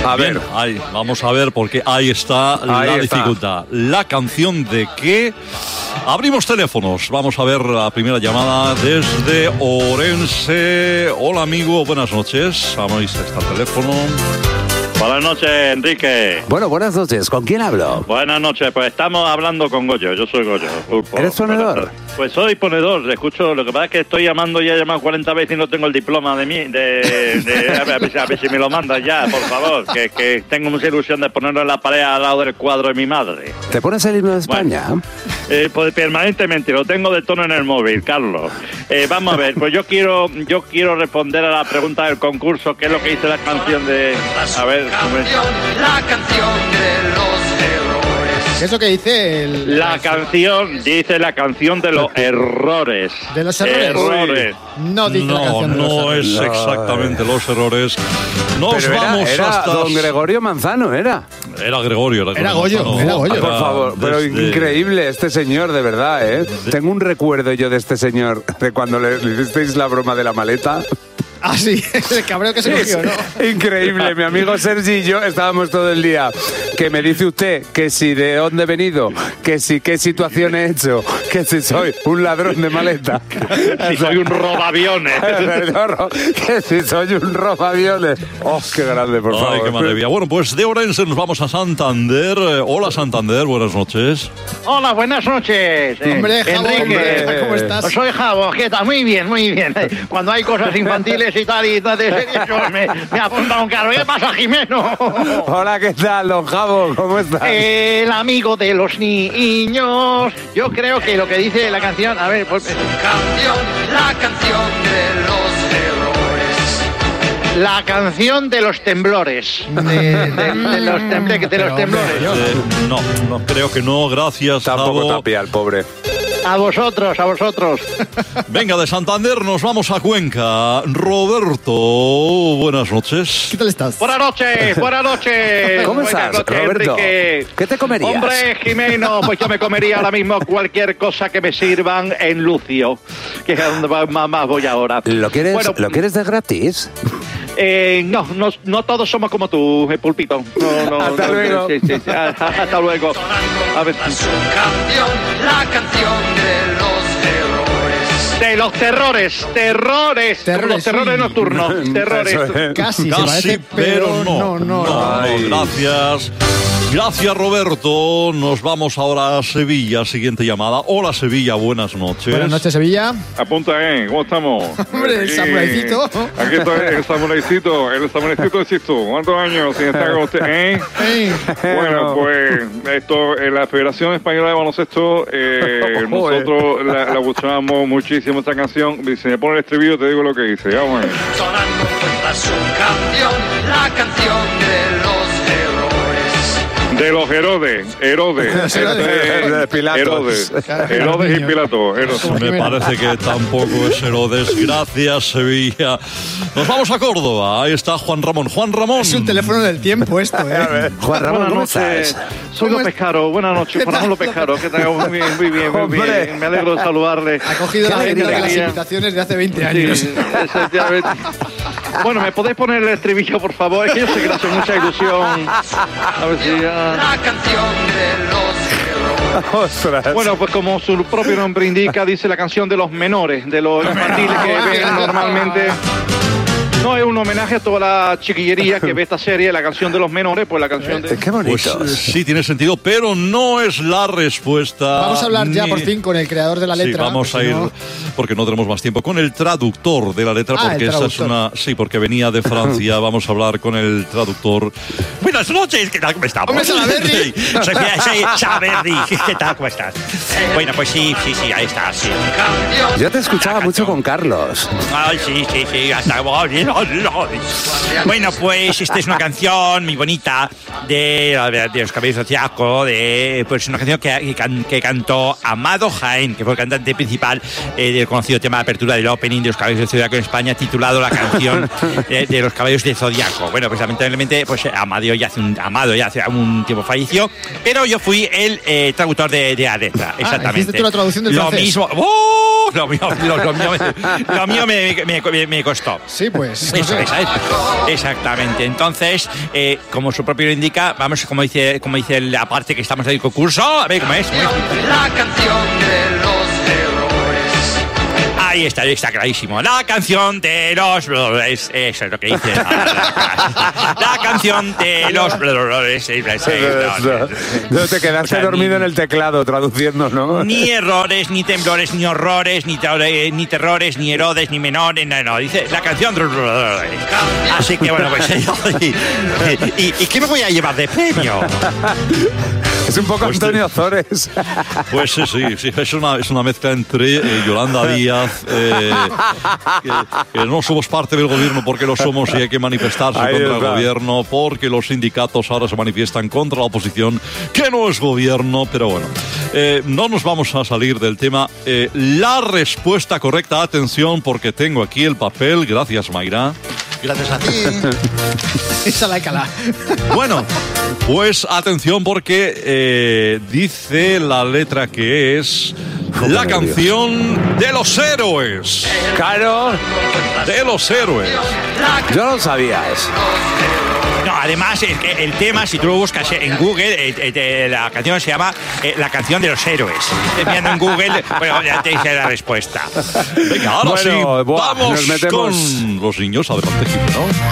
Bien, vamos a ver, porque ahí está la dificultad. La canción de qué. Abrimos teléfonos. Vamos a ver la primera llamada desde Orense. Hola, amigo. Buenas noches. Ahí está el teléfono. Buenas noches, Enrique. Bueno, buenas noches. ¿Con quién hablo? Buenas noches, pues estamos hablando con Goyo. Yo soy Goyo. ¿Eres ponedor? Pues soy ponedor, escucho. Lo que pasa es que estoy llamando, ya he llamado 40 veces y no tengo el diploma de mí. A ver si me lo mandas ya, por favor. Que tengo mucha ilusión de ponerlo en la pared al lado del cuadro de mi madre. ¿Te pones el himno de España? Bueno, pues permanentemente, lo tengo de tono en el móvil, Carlos. Vamos a ver, pues yo quiero responder a la pregunta del concurso, ¿qué es lo que dice la canción de... A ver, la canción de los errores. ¿Qué es lo que dice la canción? Dice la canción de los errores. ¿De los errores? No dice la canción de los errores. No es exactamente los errores. Pero era don Gregorio Manzano, ¿era. Era Gregorio. Era Goyo. Por favor, pero increíble este señor, de verdad, ¿eh? Tengo un recuerdo yo de este señor, de cuando le hicisteis la broma de la maleta. Ah, sí, el cabreo que se cogió, ¿no? Increíble, mi amigo Sergi y yo estábamos todo el día. Que me dice usted que si de dónde he venido, que si qué situación he hecho, que si soy un ladrón de maleta. Si soy un robaaviones. Que si soy un robaaviones. Oh, qué grande, por favor. Ay, qué maravilla. Bueno, pues de Orense nos vamos a Santander. Hola, Santander, buenas noches. Hola, buenas noches. Hombre, Javo, Enrique, ¿cómo estás? Soy Javo, ¿qué tal? Muy bien, muy bien. Cuando hay cosas infantiles y tal de serie, yo me apunta un carro. ¿Qué pasa, Jimeno? Hola, ¿qué tal, don Javo? ¿Cómo estás? El amigo de los niños. Yo creo que lo que dice la canción... A ver, pues... La canción de los errores. La canción de los temblores. De los temblores. No, creo que no. Gracias, Tampoco Javo. Tapia, el pobre. A vosotros. Venga, de Santander nos vamos a Cuenca. Roberto, buenas noches. ¿Qué tal estás? Buenas noches. ¿Cómo estás, Roberto? Enrique. ¿Qué te comerías? Hombre, Jimeno, pues yo me comería ahora mismo cualquier cosa que me sirvan en Lucio, que es a donde más voy ahora. ¿Lo quieres, Bueno, ¿lo quieres de gratis? No todos somos como tú, Pulpito. No, Hasta luego. Sí, hasta luego. A ver. La canción de los errores. De los terrores. Los terrores nocturnos. Terrores. Casi, pero no. Ay. Gracias, Roberto. Nos vamos ahora a Sevilla. Siguiente llamada. Hola, Sevilla. Buenas noches. Buenas noches, Sevilla. Apunta, ¿cómo estamos? Hombre, el samuraycito. Aquí estoy, el samuraycito existo. ¿Cuántos años sin estar con usted, Bueno, pues esto, en la Federación Española de Baloncesto, nosotros la gustamos muchísimo esta canción. Si me pone el estribillo te digo lo que dice. Vamos. Sonando contra su canción, la canción de los errores. De los Herodes y Pilato. Me parece que tampoco es Herodes. Gracias, Sevilla. Nos vamos a Córdoba. Ahí está Juan Ramón. Es un teléfono del tiempo esto, ¿eh? Juan Ramón, ¿cómo estás? Soy López Caro. Buenas noches, Juan Ramón López Caro. Que tenga muy bien. Me alegro de saludarle. Ha cogido la agenda de las invitaciones de hace 20 años. Sí, efectivamente. Bueno, ¿me podéis poner el estribillo, por favor? Es que yo sé que le hace mucha ilusión. A ver si ya... La canción de los errores. Ostras. Bueno, pues como su propio nombre indica, dice la canción de los menores, de los infantiles que ven normalmente. No, es un homenaje a toda la chiquillería que ve esta serie, la canción de los menores, pues la canción de... Qué bonito. Pues sí, tiene sentido, pero no es la respuesta. Vamos a hablar ya por fin con el creador de la letra. Sí, vamos a ir, porque no tenemos más tiempo, con el traductor de la letra, porque esa es una... Sí, porque venía de Francia. Vamos a hablar con el traductor. Buenas noches, ¿qué tal? ¿Cómo estamos? ¡Hombre, Salaberry! Soy Salaberry, ¿qué tal? ¿Cómo estás? Bueno, pues sí, ahí está, sí. Yo te escuchaba mucho con Carlos. Ay, sí, hasta... Bueno, pues esta es una canción muy bonita de los Caballeros de Zodiaco, pues una canción que cantó Amado Jaén, que fue el cantante principal del conocido tema de apertura del opening de los Caballeros de Zodiaco en España, titulado La canción de los Caballeros de Zodiaco. Bueno, pues lamentablemente, pues Amado ya hace un tiempo falleció, pero yo fui el traductor de la letra, exactamente. ¿Hiciste tú la traducción del francés? Mismo. ¡Oh! lo mío me costó. Sí, pues. No Eso, sé. exactamente. Entonces, como su propio lo indica, vamos, como dice la parte que estamos del concurso, a ver cómo es. La canción de los errores. Ahí está clarísimo. La canción de los errores. Eso es lo que dice. La canción de los errores. No, te quedaste dormido en el teclado traduciendo, ¿no? Ni errores, ni temblores, ni horrores, ni terrores, ni Herodes, ni menores. No, dice la canción de los errores. Así que bueno, pues. ¿Y qué me voy a llevar de premio? Es un poco Antonio Ozores. Pues sí, es una mezcla entre Yolanda Díaz, que no somos parte del gobierno porque lo somos y hay que manifestarse Ahí contra está. el gobierno, porque los sindicatos ahora se manifiestan contra la oposición, que no es gobierno, pero bueno. No nos vamos a salir del tema. La respuesta correcta, atención, porque tengo aquí el papel, gracias Mayra. Gracias a ti. Esa la cala. Bueno, pues atención porque dice la letra que es la canción de los héroes. Claro, De los héroes. yo no sabía eso. No, además, el tema, si tú lo buscas en Google, la canción se llama La canción de los héroes. Mirando en Google, bueno, ya te dice la respuesta. Venga, ahora Bueno, sí, buah, vamos nos metemos. con los niños. Adelante, Jimeno.